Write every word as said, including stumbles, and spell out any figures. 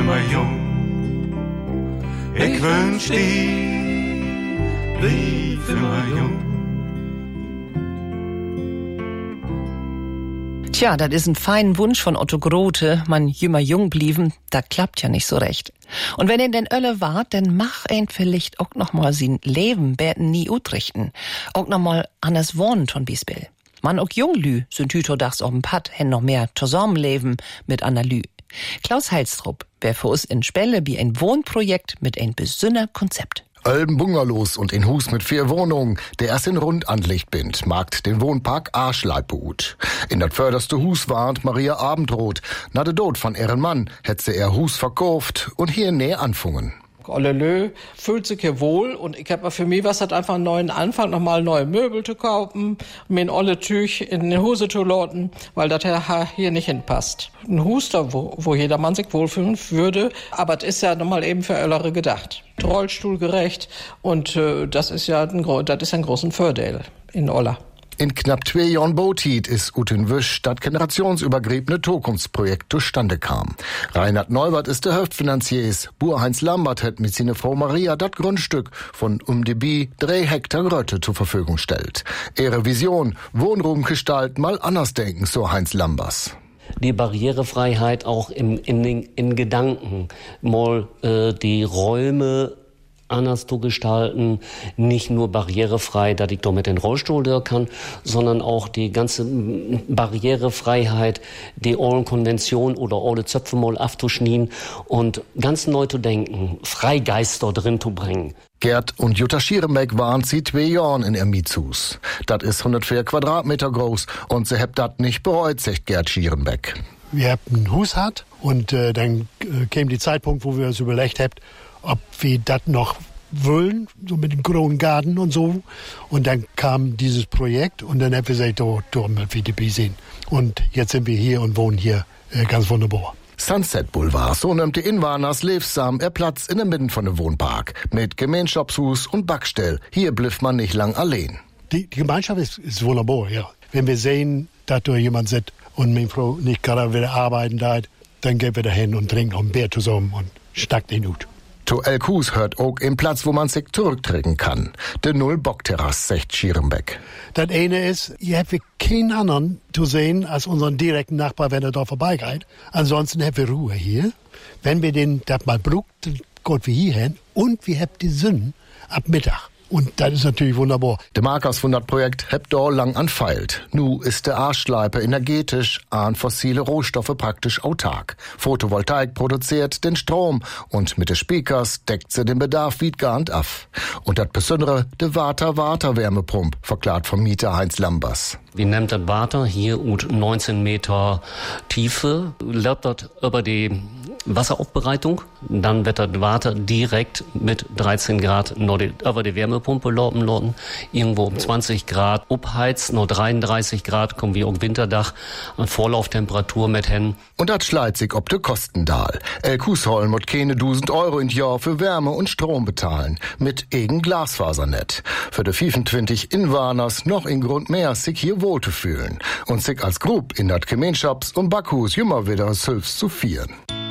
immer jung. Ich wünsch dir, blieb immer jung. Tja, das ist ein feiner Wunsch von Otto Grote, man jümmer jung blieben, da klappt ja nicht so recht. Und wenn ihn denn ölle wart, dann mach ihn vielleicht auch noch mal sein Leben beten nie utrichten. Auch noch mal anders wohnen von Biesbill. Man auch Junglü sind hütodachs auf'm Pad, hen noch mehr zusammenleben mit Analü. Klaus Heilstrup, wer für uns in Spelle wie ein Wohnprojekt mit ein besünner Konzept. Ölben Bungalows und ein Hus mit vier Wohnungen, der erst in Rund anlegt bindt, mag den Wohnpark Arschleitbeut. In dat förderste Hus warnt Maria Abendroth. Na de Tod von ihren Mann hätt sie ihr Hus verkauft und hier näher anfungen. Ollelö fühlt sich hier wohl und ich hab für mich was hat einfach einen neuen Anfang, nochmal neue Möbel zu kaufen, mir ein olle Tüch in den Huse zu loten, weil das hier nicht hinpasst. Ein Huster, wo, wo jeder Mann sich wohlfühlen würde, aber das ist ja nochmal eben für Öllere gedacht. Rollstuhlgerecht und äh, das ist ja ein, das ist ein großen Vorteil in Olla. In knapp zwei Jahren Botit ist Uten Wisch das generationsübergreifende Zukunftsprojekt zustande kam. Reinhard Neubert ist der Hauptfinanziers. Bur-Heinz Lambert hat mit seiner Frau Maria das Grundstück von um die Bi drei Hektar Grötte zur Verfügung stellt. Ihre Vision, Wohnraumgestalt mal anders denken, so Heinz Lambers. Die Barrierefreiheit auch im, in, in Gedanken, mal äh, die Räume anders zu gestalten, nicht nur barrierefrei, dass ich da mit den Rollstuhl durch kann, sondern auch die ganze Barrierefreiheit, die allen Konventionen oder alle Zöpfe mal abzuschneiden und ganz neu zu denken, Freigeister drin zu bringen. Gerd und Jutta Schierenbeck waren sie zwei Jahren in ihr Mietshus. Das ist hundertvier Quadratmeter groß und sie habt das nicht bereut, sagt Gerd Schierenbeck. Wir haben ein Hus hat und äh, dann äh, kam die Zeitpunkt, wo wir uns überlegt haben, ob wir das noch wollen, so mit dem grauen Garten und so. Und dann kam dieses Projekt und dann haben wir gesagt, oh, da müssen wir dabei sein. Und jetzt sind wir hier und wohnen hier äh, ganz wunderbar. Sunset Boulevard, so nimmt die Inwarners lebsam er Platz in der Mitte von dem Wohnpark. Mit Gemeinschaftshus und Backstell. Hier blifft man nicht lang allein. Die, die Gemeinschaft ist, ist wunderbar, ja. Wenn wir sehen, dass da jemand sitzt und meine Frau nicht gerade wieder arbeiten da, dann gehen wir da hin und trinken noch ein Bier zusammen und stackt den Hut. To El Hus hört auch im Platz, wo man sich zurücktrinken kann. De Null-Bock-Terrasse, sagt Schierenbeck. Das eine ist, ihr habt keinen anderen zu sehen als unseren direkten Nachbar, wenn er da vorbeigeht. Ansonsten habt wir Ruhe hier. Wenn wir den das mal brucht, dann geht wir hier hin und wir habt die Sonne ab Mittag. Und das ist natürlich wunderbar. Der Markers von das Projekt hebt da lang anfeilt. Nu ist der Arschleipe energetisch, an fossile Rohstoffe praktisch autark. Photovoltaik produziert den Strom und mit den Speakers deckt sie den Bedarf wie gahnt ab. Und das Besondere, der Water-Water-Wärmepump, verklart vom Mieter Heinz Lambers. Wir nehmen das Water hier und neunzehn Meter Tiefe, läuft das über die Wasseraufbereitung, dann wird das Water direkt mit dreizehn Grad noch die, über die Wärmepumpe laufen lassen, irgendwo um zwanzig Grad abheizt, noch dreiunddreißig Grad kommen wir um Winterdach an Vorlauftemperatur mit hin. Und das schleicht sich ob de Kostendal. El Kusholm mot keine tausend Euro in Jahr für Wärme und Strom bezahlen, mit egen Glasfasernet. Für de fünfundzwanzig Inwarners noch in Grund mehr, sich hier wohl zu fühlen und sich als Grupp in dat Gemeinschafts- und Backhus immer wieder selbst zu vieren.